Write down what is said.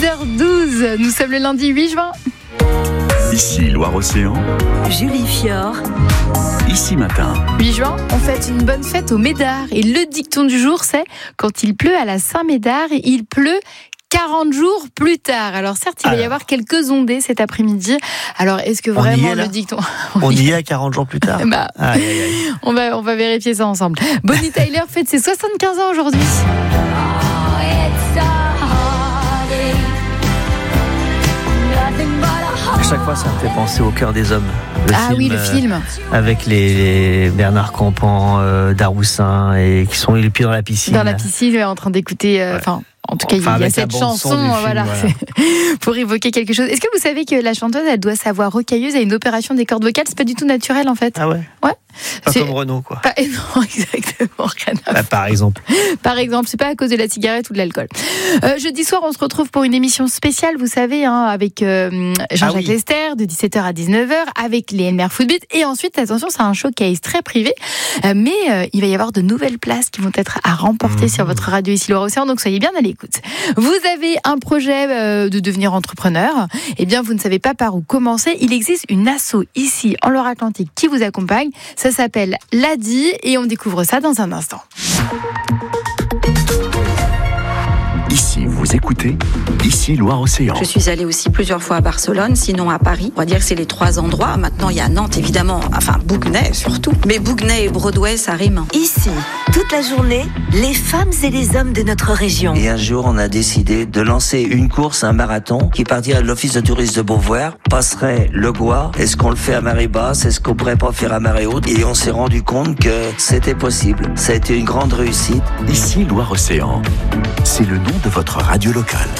6h12, nous sommes le lundi 8 juin. Ici Loire-Océan, Julie Fior. Ici Matin. 8 juin, on fête une bonne fête au Médard. Et le dicton du jour, c'est « Quand il pleut à la Saint-Médard, il pleut 40 jours plus tard ». Alors certes, il va y avoir quelques ondées cet après-midi. Alors est-ce que vraiment le dicton... On y est à 40 jours plus tard. On va vérifier ça ensemble. Bonnie Tyler fête ses 75 ans aujourd'hui. À chaque fois, ça me fait penser au Cœur des hommes. Le film. Avec les Bernard Campan, Daroussin, et qui sont les pieds dans la piscine. Dans la piscine, en train d'écouter... En tout cas, il y a cette chanson pour évoquer quelque chose. Est-ce que vous savez que la chanteuse, elle doit sa voix rocailleuse à une opération des cordes vocales? C'est pas du tout naturel, en fait. Ah ouais? Ouais. Pas comme Renaud, quoi. Non, exactement. Par exemple. Par exemple, c'est pas à cause de la cigarette ou de l'alcool. Jeudi soir, on se retrouve pour une émission spéciale, vous savez, avec Jean-Jacques Lester, de 17h à 19h, avec les Elmer Footbeat. Et ensuite, attention, c'est un showcase très privé. Mais il va y avoir de nouvelles places qui vont être à remporter sur votre radio ici Loire-Océan. Donc, soyez bien à l'écoute. Vous avez un projet de devenir entrepreneur. Eh bien, vous ne savez pas par où commencer. Il existe une asso ici, en Loire-Atlantique, qui vous accompagne. Ça s'appelle l'ADI et on découvre ça dans un instant. Ici, vous écoutez Ici Loire-Océan. Je suis allée aussi plusieurs fois à Barcelone, sinon à Paris. On va dire que c'est les 3 endroits. Maintenant, il y a Nantes, évidemment. Enfin, Bouguenais, surtout. Mais Bouguenais et Broadway, ça rime. Ici, toute la journée, les femmes et les hommes de notre région. Et un jour, on a décidé de lancer une course, un marathon, qui partirait de l'office de tourisme de Beauvoir, passerait le Gois. Est-ce qu'on le fait à marée basse? Est-ce qu'on pourrait pas faire à marée haute? Et on s'est rendu compte que c'était possible. Ça a été une grande réussite. Ici Loire-Océan, c'est le nom de votre radio locale.